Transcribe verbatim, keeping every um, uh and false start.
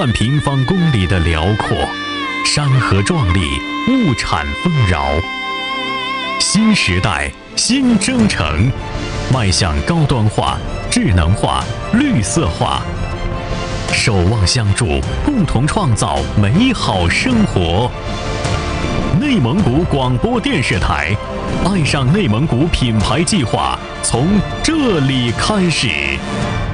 万平方公里的辽阔，山河壮丽，物产丰饶。新时代，新征程，迈向高端化、智能化、绿色化，守望相助，共同创造美好生活。内蒙古广播电视台，爱上内蒙古品牌计划从这里开始。